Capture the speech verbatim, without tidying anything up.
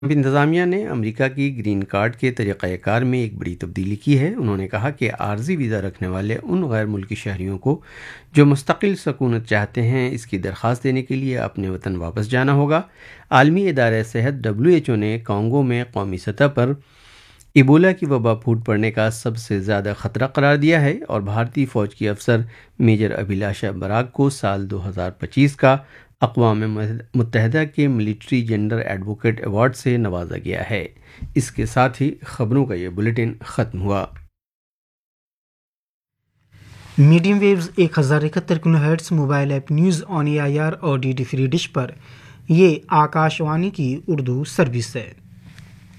इंतज़ामिया ने अमेरिका की green card के तरीक़ाकार में एक बड़ी तब्दीली की है। उन्होंने कहा कि आर्जी वीज़ा रखने वाले उन गैर मुल्की शहरियों को जो मुस्तकिल सकूनत चाहते हैं, इसकी दरख्वास्त देने के लिए अपने वतन वापस जाना होगा। आलमी इदारे सेहत डब्ल्यू एच ओ ने कॉन्गो में कौमी सतह पर इबोला की वबा फूट पड़ने का सबसे ज़्यादा ख़तरा करार दिया है और भारतीय फ़ौज की अफसर मेजर अभिलाषा बराग को साल दो हज़ार पच्चीस का अक़वाम मुत्तहिदा के मिलिट्री जेंडर एडवोकेट अवार्ड से नवाजा गया है। इसके साथ ही खबरों का ये बुलेटिन ख़त्म हुआ। मीडियम वेव्स एक हज़ार इकहत्तर kilo hertz mobile app news on A I R और डी डी फ्री डिश पर ये आकाशवाणी की उर्दू सर्विस है।